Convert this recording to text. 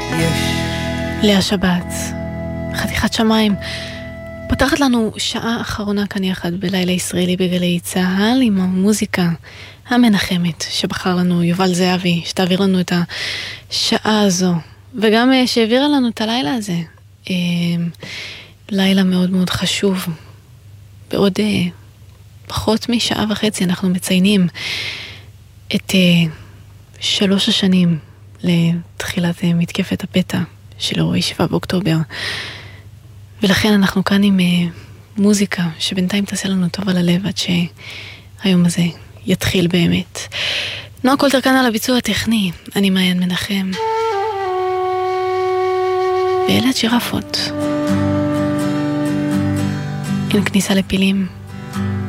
לאה שבת, חתיכת שמיים, פותחת לנו שעה אחרונה כאן יחד בלילה ישראלי בגלי צהל עם המוזיקה המנחמת שבחר לנו יובל זהבי, שתעביר לנו את השעה הזו וגם שהעבירה לנו את הלילה הזה, לילה מאוד מאוד חשוב. בעוד פחות משעה וחצי אנחנו מציינים את 3 השנים לתחילת מתקפת הפתע של אירועי 7 באוקטובר, ולכן אנחנו כאן עם מוזיקה שבינתיים תעשה לנו טוב על הלב עד שהיום הזה יתחיל באמת. נועה קולטר כאן על הביצוע הטכני, אני מעיין מנחם, ואלה הג'ירפות. אין כניסה לפילים.